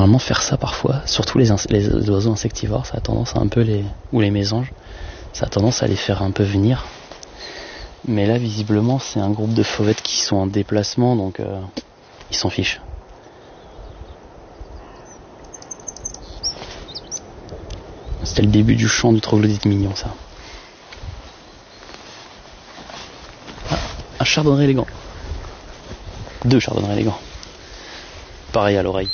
généralement faire ça parfois, surtout les oiseaux insectivores, ça a tendance à un peu ou les mésanges, ça a tendance à les faire un peu venir. Mais là, visiblement, c'est un groupe de fauvettes qui sont en déplacement, donc ils s'en fichent. C'était le début du chant du troglodyte mignon, ça. Ah, un chardonneret élégant. 2 chardonnerets élégants. Pareil à l'oreille.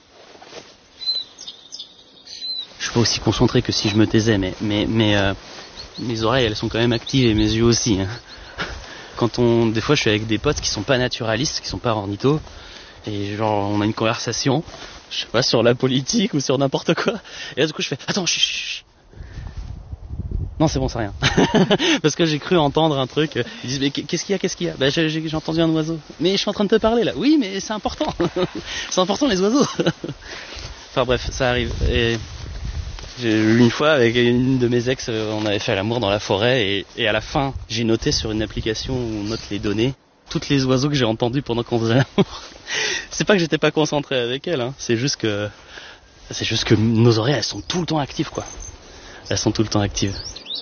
Je suis pas aussi concentré que si je me taisais, mais mes oreilles, elles sont quand même actives et mes yeux aussi. Hein. Des fois, je suis avec des potes qui sont pas naturalistes, qui sont pas ornithos, et genre, on a une conversation, je sais pas, sur la politique ou sur n'importe quoi, et là, du coup, je fais, attends, chut. Non, c'est bon, c'est rien. Parce que j'ai cru entendre un truc. Ils disent, mais qu'est-ce qu'il y a? Bah, j'ai entendu un oiseau. Mais je suis en train de te parler là. Oui, mais c'est important. C'est important les oiseaux. Enfin bref, ça arrive. Et une fois, avec une de mes ex, on avait fait l'amour dans la forêt. Et à la fin, j'ai noté sur une application où on note les données, toutes les oiseaux que j'ai entendus pendant qu'on faisait l'amour. C'est pas que j'étais pas concentré avec elle, hein. C'est juste que nos oreilles, elles sont tout le temps actives, quoi. Elles sont tout le temps actives.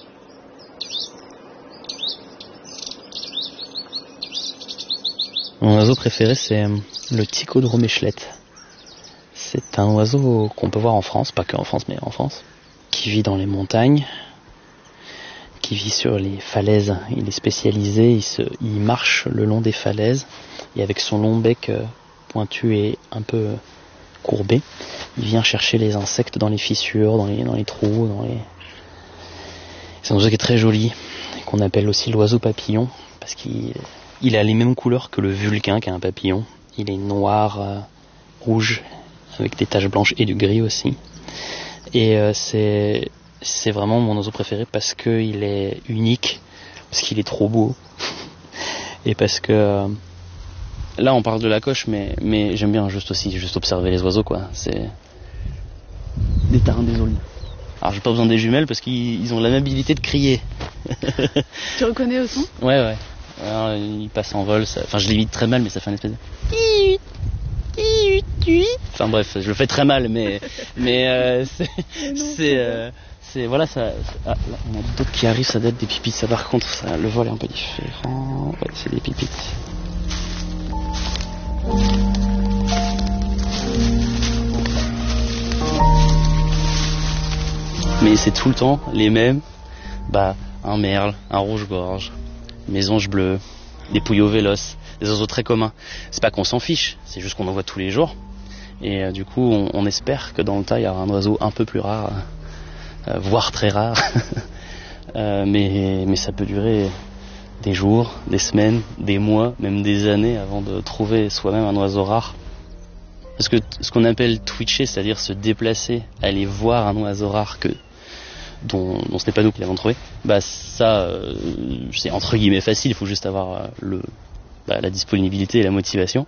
Mon oiseau préféré, c'est le Ticodromechelette. C'est un oiseau qu'on peut voir en France, pas que en France, mais en France, qui vit dans les montagnes, qui vit sur les falaises. Il est spécialisé, il marche le long des falaises, et avec son long bec pointu et un peu courbé, il vient chercher les insectes dans les fissures, dans les trous, C'est un oiseau qui est très joli, qu'on appelle aussi l'oiseau papillon, parce qu'il a les mêmes couleurs que le vulcain, qui est un papillon. Il est noir, rouge, avec des taches blanches et du gris aussi. Et c'est vraiment mon oiseau préféré parce qu'il est unique, parce qu'il est trop beau, et parce que là on parle de la coche, mais j'aime bien juste observer les oiseaux, quoi. C'est des tarins des olives. Alors j'ai pas besoin des jumelles parce qu'ils ont l'amabilité de crier. Tu reconnais au son? Ouais. Alors, ils passent en vol, enfin je l'imite très mal, mais ça fait un espèce de... Enfin bref, je le fais très mal, mais voilà, ça... Ah, là, on a d'autres qui arrivent, ça date des pipites, ça par contre, ça, le vol est un peu différent. Ouais, c'est des pipites. Mais c'est tout le temps les mêmes, un merle, un rouge-gorge, mésange bleu, des pouillots véloces, des oiseaux très communs. C'est pas qu'on s'en fiche, c'est juste qu'on en voit tous les jours. Et du coup, on espère que dans le tas, il y aura un oiseau un peu plus rare, voire très rare. Mais ça peut durer des jours, des semaines, des mois, même des années avant de trouver soi-même un oiseau rare. Parce que ce qu'on appelle twitcher, c'est-à-dire se déplacer, aller voir un oiseau rare dont ce n'est pas nous qui l'avons trouvé, ça c'est entre guillemets facile, il faut juste avoir la disponibilité et la motivation.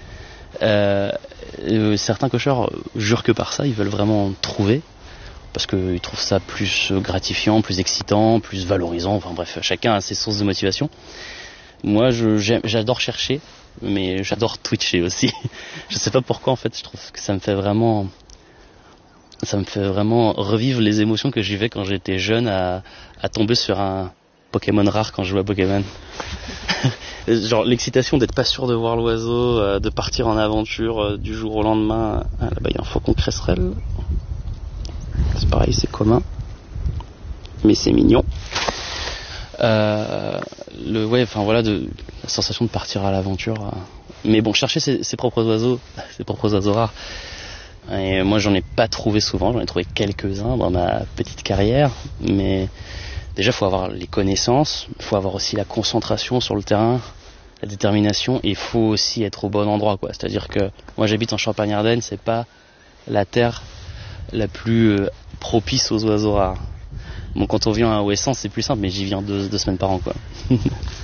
Certains cocheurs jurent que par ça, ils veulent vraiment trouver, parce qu'ils trouvent ça plus gratifiant, plus excitant, plus valorisant, enfin bref, chacun a ses sources de motivation. Moi j'adore chercher, mais j'adore twitcher aussi. Je sais pas pourquoi, en fait, je trouve que ça me fait vraiment revivre les émotions que j'y vais quand j'étais jeune à tomber sur un Pokémon rare quand je jouais à Pokémon. Genre l'excitation d'être pas sûr de voir l'oiseau, de partir en aventure du jour au lendemain. Ah, là-bas il y a un faucon cresserelle. C'est pareil, c'est commun, mais c'est mignon. La sensation de partir à l'aventure. Mais bon, chercher ses propres oiseaux rares. Et moi j'en ai pas trouvé souvent, j'en ai trouvé quelques-uns dans ma petite carrière, mais déjà il faut avoir les connaissances, il faut avoir aussi la concentration sur le terrain, la détermination, et il faut aussi être au bon endroit, quoi. C'est-à-dire que moi j'habite en Champagne-Ardenne, c'est pas la terre la plus propice aux oiseaux rares. Bon, quand on vient à Ouessant c'est plus simple, mais j'y viens deux semaines par an, quoi.